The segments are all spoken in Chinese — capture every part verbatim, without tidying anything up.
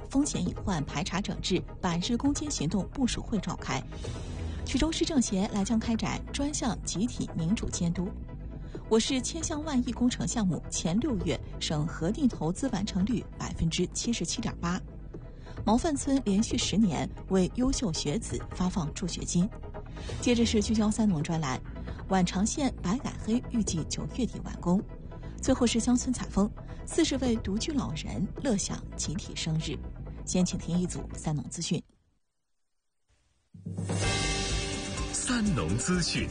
风险隐患排查整治百日攻坚行动部署会召开，衢州市政协来将开展专项集体民主监督。我市千项万亿工程项目前六月省核定投资完成率百分之七十七点八。毛范村连续十年为优秀学子发放助学金。接着是聚焦三农专栏，宛长县白改黑预计九月底完工。最后是乡村采风，四十位独居老人乐享集体生日。先请听一组三农资讯。 三农资讯。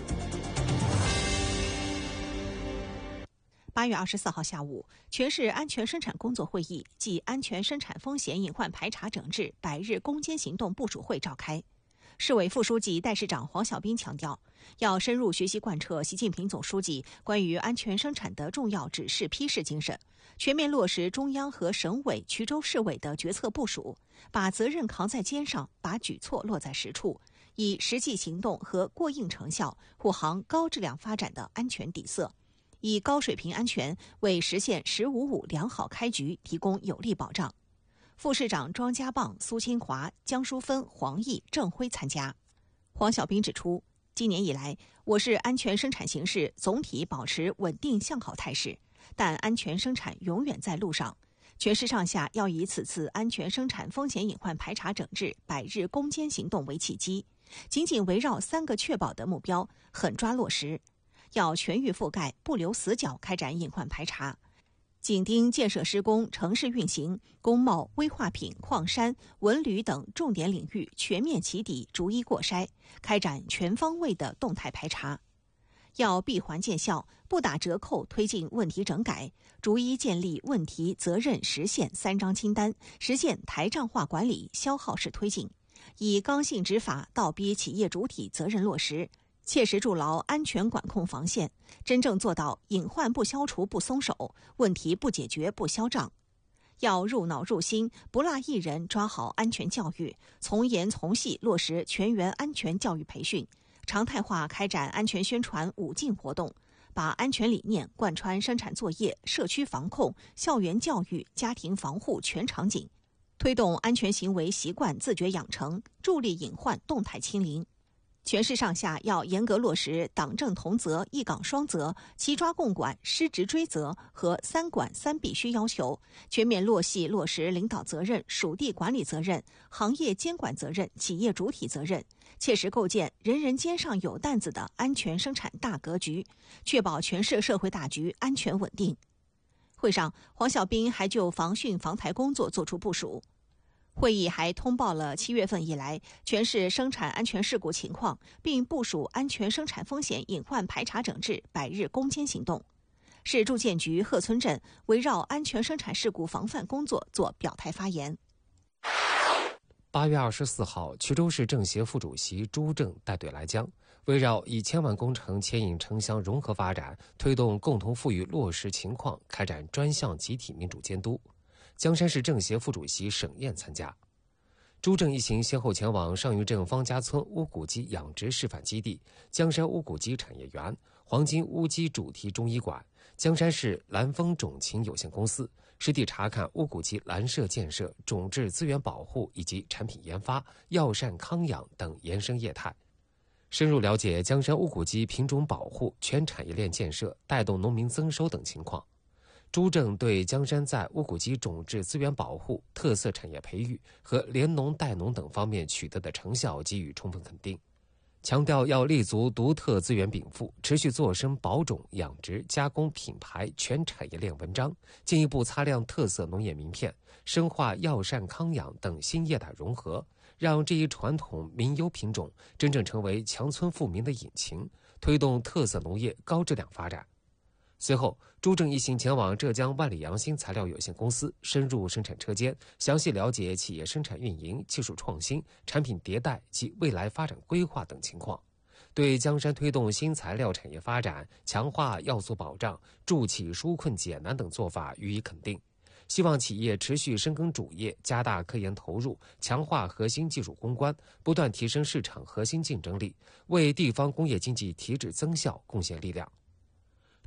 八月二十四号下午，全市安全生产工作会议暨安全生产风险隐患排查整治百日攻坚行动部署会召开。市委副书记、代市长黄小斌强调，要深入学习贯彻习近平总书记关于安全生产的重要指示批示精神，全面落实中央和省委、衢州市委的决策部署，把责任扛在肩上，把举措落在实处，以实际行动和过硬成效护航高质量发展的安全底色，以高水平安全为实现“十五五”良好开局提供有力保障。副市长庄家棒、苏清华、江淑芬、黄毅、郑辉参加。黄小斌指出，今年以来，我市安全生产形势总体保持稳定向好态势，但安全生产永远在路上。全市上下要以此次安全生产风险隐患排查整治百日攻坚行动为契机，紧紧围绕三个确保的目标狠抓落实，要全域覆盖、不留死角开展隐患排查。紧盯建设施工、城市运行、工贸、危化品、矿山、文旅等重点领域全面起底，逐一过筛，开展全方位的动态排查。要闭环见效，不打折扣推进问题整改，逐一建立问题、责任、实现三张清单，实现台账化管理、消耗式推进，以刚性执法倒逼企业主体责任落实，切实筑牢安全管控防线，真正做到隐患不消除不松手，问题不解决不消账。要入脑入心，不落一人抓好安全教育，从严从细落实全员安全教育培训，常态化开展安全宣传五进活动，把安全理念贯穿生产作业、社区防控、校园教育、家庭防护全场景，推动安全行为习惯自觉养成，助力隐患动态清零。全市上下要严格落实党政同责、一岗双责、齐抓共管、失职追责和三管三必须要求，全面落细落实领导责任、属地管理责任、行业监管责任、企业主体责任，切实构建人人肩上有担子的安全生产大格局，确保全市社会大局安全稳定。会上，黄小斌还就防汛防台工作作出部署。会议还通报了七月份以来全市生产安全事故情况，并部署安全生产风险隐患排查整治百日攻坚行动。市住建局鹤村镇围绕安全生产事故防范工作做表态发言。 八月二十四号，衢州市政协副主席朱正带队来江，围绕以千万工程牵引城乡融合发展，推动共同富裕落实情况，开展专项集体民主监督。江山市政协副主席沈燕参加。朱正一行先后前往上虞镇方家村乌骨鸡养殖示范基地、江山乌骨鸡产业园、黄金乌鸡主题中医馆、江山市蓝丰种禽有限公司，实地查看乌骨鸡栏舍建设、种质资源保护以及产品研发、药膳康养等延伸业态，深入了解江山乌骨鸡品种保护、全产业链建设、带动农民增收等情况。朱正对江山在乌骨鸡种质资源保护、特色产业培育和联农带农等方面取得的成效给予充分肯定，强调要立足独特资源禀赋，持续做深保种、养殖、加工、品牌全产业链文章，进一步擦亮特色农业名片，深化药膳康养等新业态融合，让这一传统民优品种真正成为强村富民的引擎，推动特色农业高质量发展。随后，朱正一行前往浙江万里洋新材料有限公司，深入生产车间，详细了解企业生产运营、技术创新、产品迭代及未来发展规划等情况，对江山推动新材料产业发展、强化要素保障、助企纾困解难等做法予以肯定，希望企业持续深耕主业，加大科研投入，强化核心技术攻关，不断提升市场核心竞争力，为地方工业经济提质增效贡献力量。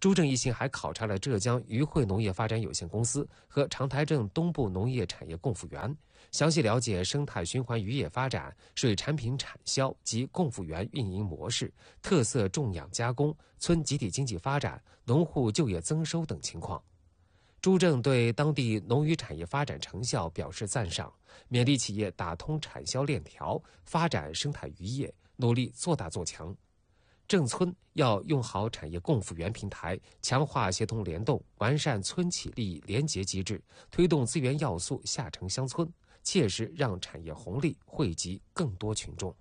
朱正一行还考察了浙江余汇农业发展有限公司和长台镇东部农业产业供复园，详细了解生态循环渔业发展、水产品产销及供复园运营模式、特色种养加工、村集体经济发展、农户就业增收等情况。朱正对当地农渔产业发展成效表示赞赏，勉励企业打通产销链条，发展生态渔业，努力做大做强。郑村要用好产业供复园平台，强化协同联动，完善村企利益联结机制，推动资源要素下沉乡村，切实让产业红利惠及更多群众。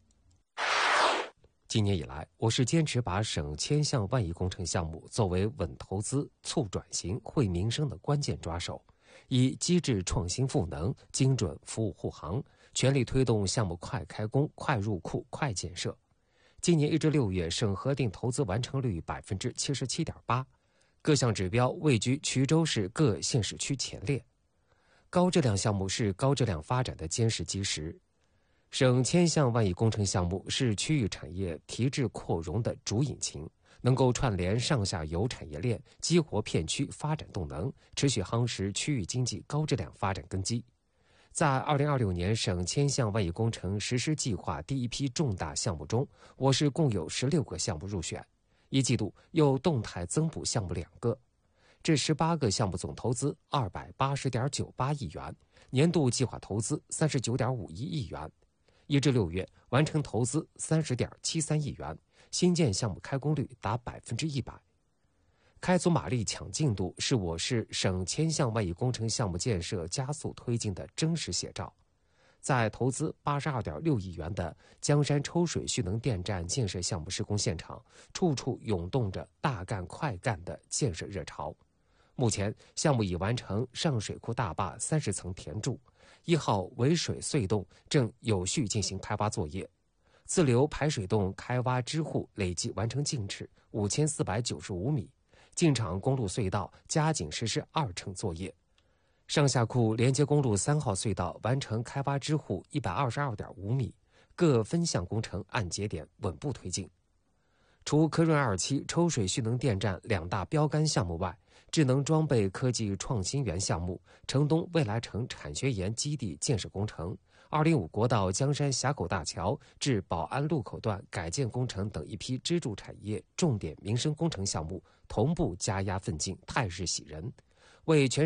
今年以来，我市坚持把省千项万亿工程项目作为稳投资、促转型、惠民生的关键抓手，以机制创新赋能、精准服务护航，全力推动项目快开工、快入库、快建设。今年一至六月，省核定投资完成率百分之七十七点八，各项指标位居衢州市各县市区前列。高质量项目是高质量发展的坚实基石。省千项万亿工程项目是区域产业提质扩容的主引擎，能够串联上下游产业链，激活片区发展动能，持续夯实区域经济高质量发展根基。在二零二六年省千项万亿工程实施计划第一批重大项目中，我市共有十六个项目入选，一季度又动态增补项目两个，这十八个项目总投资二百八十点九八亿元，年度计划投资三十九点五一亿元。一至六月完成投资三十点七三亿元，新建项目开工率达百分之一百。开足马力抢进度是我市省千项万亿工程项目建设加速推进的真实写照。在投资八十二点六亿元的江山抽水蓄能电站建设项目施工现场，处处涌动着大干快干的建设热潮。目前，项目已完成上水库大坝三十层填筑，一号围水隧洞正有序进行开挖作业，自流排水洞开挖支户累计完成净尺五千四百九十五米，进场公路隧道加紧实施二乘作业，上下库连接公路三号隧道完成开挖支户一百二十二点五米，各分项工程按节点稳步推进。除科润二期抽水蓄能电站两大标杆项目外，智能装备科技创新园项目、城东未来城产学研基地建设工程、二零五国道江山峡口大桥至宝安路口段改建工程等一批支柱产业重点民生工程项目同步加压奋进，态势喜人，为全